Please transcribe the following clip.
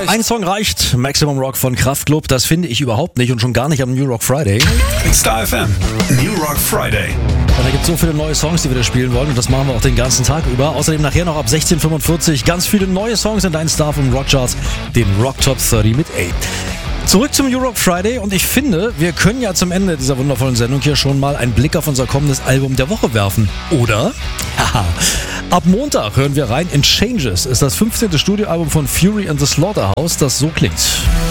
Ein Song reicht, Maximum Rock von Kraftklub, das finde ich überhaupt nicht und schon gar nicht am New Rock Friday. Star FM, New Rock Friday. Und da gibt es so viele neue Songs, die wir da spielen wollen und das machen wir auch den ganzen Tag über. Außerdem nachher noch ab 16:45 ganz viele neue Songs in deinen Star vom Rockcharts, den Rock Top 30 mit A. Zurück zum New Rock Friday und ich finde, wir können ja zum Ende dieser wundervollen Sendung hier schon mal einen Blick auf unser kommendes Album der Woche werfen, oder? Haha. Ab Montag hören wir rein in Changes, ist das 15. Studioalbum von Fury and the Slaughterhouse, das so klingt.